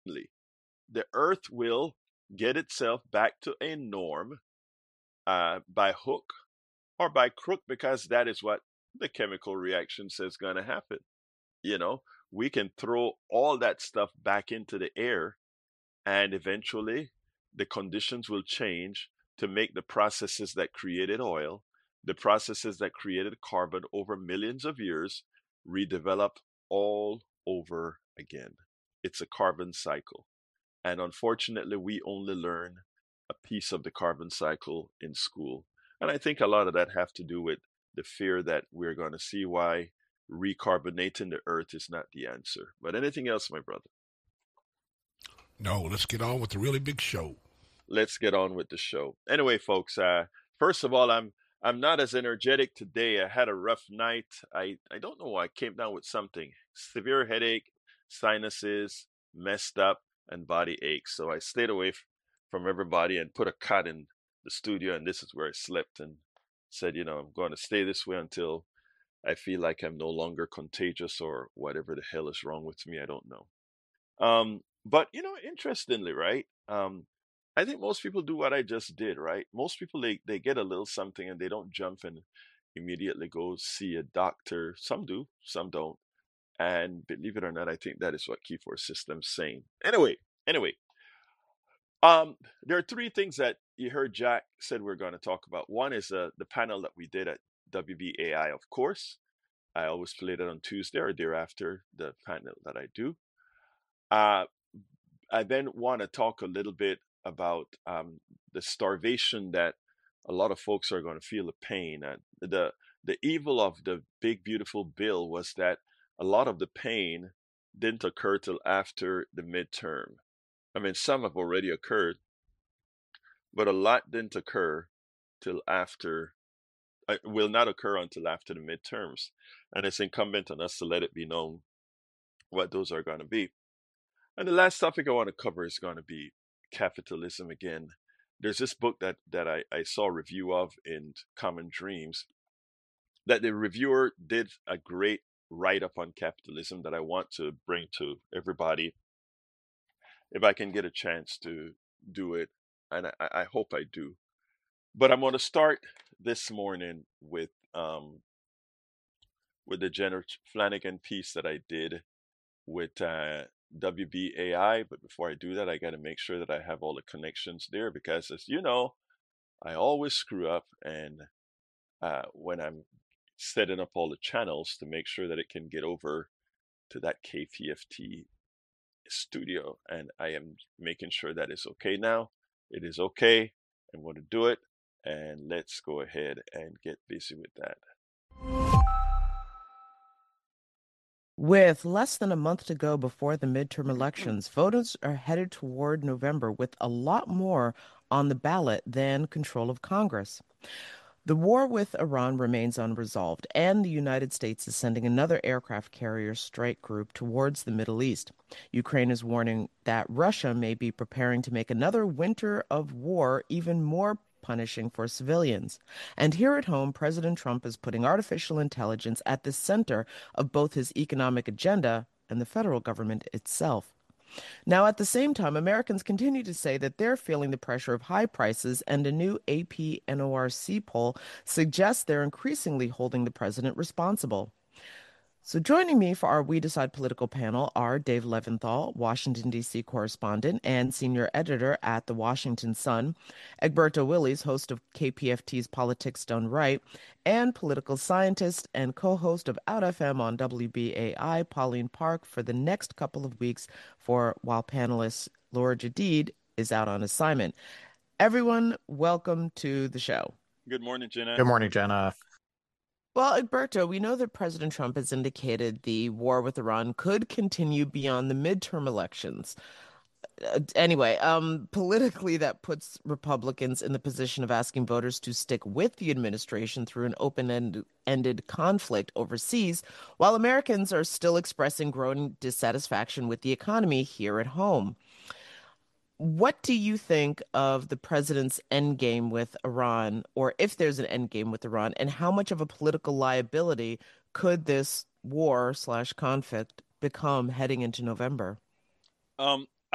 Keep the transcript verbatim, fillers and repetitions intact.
certainly the earth will get itself back to a norm uh, by hook or by crook, because that is what the chemical reaction says going to happen. You know, we can throw all that stuff back into the air, and eventually the conditions will change to make the processes that created oil, the processes that created carbon over millions of years, redevelop all over again. It's a carbon cycle. And unfortunately, we only learn a piece of the carbon cycle in school. And I think a lot of that have to do with the fear that we're going to see why recarbonating the earth is not the answer. But anything else, my brother? No, let's get on with the really big show. Let's get on with the show. Anyway, folks, uh, first of all, I'm I'm not as energetic today. I had a rough night. I, I don't know why I came down with something. Severe headache, sinuses, messed up, and body aches. So I stayed away f- from everybody and put a cot in the studio, and this is where I slept and said, you know, I'm going to stay this way until I feel like I'm no longer contagious or whatever the hell is wrong with me. I don't know. Um, but you know, interestingly, right? Um, I think most people do what I just did, right? Most people they they get a little something and they don't jump and immediately go see a doctor. Some do, some don't. And believe it or not, I think that is what Key Force System's saying. Anyway, anyway, um, there are three things that you heard Jack said we're going to talk about. One is uh, the panel that we did at W B A I, of course. I always play it on Tuesday or thereafter the panel that I do. Uh, I then want to talk a little bit about um, the starvation that a lot of folks are going to feel the pain. And the the evil of the big beautiful bill was that a lot of the pain didn't occur till after the midterm. I mean, some have already occurred, but a lot didn't occur till after. Uh, will not occur until after the midterms, and it's incumbent on us to let it be known what those are going to be. And the last topic I want to cover is going to be capitalism again. There's this book that that I, I saw a review of in Common Dreams that the reviewer did a great write up on capitalism that I want to bring to everybody if I can get a chance to do it, and I, I hope I do. But I'm going to start this morning with um with the Jennifer Flanagan piece that I did with uh, W B A I. But before I do that, I got to make sure that I have all the connections there because, as you know, I always screw up. And uh, when I'm setting up all the channels to make sure that it can get over to that K P F T studio, and I am making sure that it's okay now. It is okay. I'm going to do it. And let's go ahead and get busy with that. With less than a month to go before the midterm elections, voters are headed toward November with a lot more on the ballot than control of Congress. The war with Iran remains unresolved, and the United States is sending another aircraft carrier strike group towards the Middle East. Ukraine is warning that Russia may be preparing to make another winter of war even more punishing for civilians. And here at home, President Trump is putting artificial intelligence at the center of both his economic agenda and the federal government itself. Now, at the same time, Americans continue to say that they're feeling the pressure of high prices, and a new A P N O R C poll suggests they're increasingly holding the president responsible. So joining me for our We Decide political panel are Dave Leventhal, Washington, D C correspondent and senior editor at The Washington Sun, Egberto Willies, host of K P F T's Politics Done Right, and political scientist and co-host of Out F M on W B A I, Pauline Park, for the next couple of weeks for while panelist Laura Jadid is out on assignment. Everyone, welcome to the show. Good morning, Jenna. Good morning, Jenna. Well, Egberto, we know that President Trump has indicated the war with Iran could continue beyond the midterm elections. Uh, anyway, um, politically, that puts Republicans in the position of asking voters to stick with the administration through an open-ended conflict overseas, while Americans are still expressing growing dissatisfaction with the economy here at home. What do you think of the president's endgame with Iran, or if there's an endgame with Iran, and how much of a political liability could this war slash conflict become heading into November? Um,